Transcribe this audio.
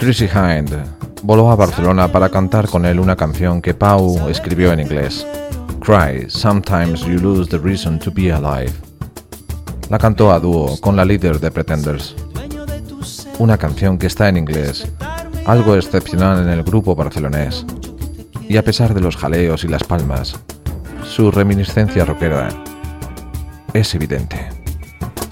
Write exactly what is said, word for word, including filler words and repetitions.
Chrissie Hynde voló a Barcelona para cantar con él una canción que Pau escribió en inglés. Cry, Sometimes You Lose the Reason to Be Alive. La cantó a dúo con la líder de Pretenders. Una canción que está en inglés, algo excepcional en el grupo barcelonés. Y a pesar de los jaleos y las palmas, su reminiscencia rockera es evidente.